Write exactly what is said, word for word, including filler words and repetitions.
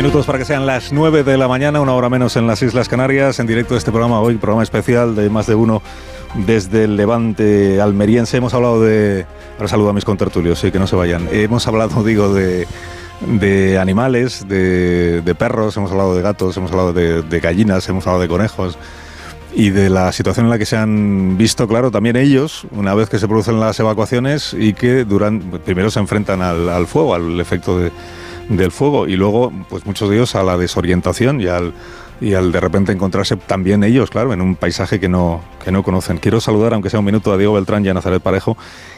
minutos para que sean las nueve de la mañana, una hora menos en las Islas Canarias, en directo de este programa hoy, programa especial de Más de Uno desde el Levante almeriense. Hemos hablado de... Ahora saludo a mis contertulios, sí, que no se vayan. Hemos hablado, digo, de, de animales, de, de perros, hemos hablado de gatos, hemos hablado de, de gallinas, hemos hablado de conejos y de la situación en la que se han visto, claro, también ellos, una vez que se producen las evacuaciones y que duran, primero se enfrentan al, al fuego, al efecto de... del fuego, y luego pues muchos de ellos a la desorientación y al, y al de repente encontrarse también ellos, claro, en un paisaje que no, que no conocen. Quiero saludar, aunque sea un minuto, a Diego Beltrán y a Nazaret Parejo,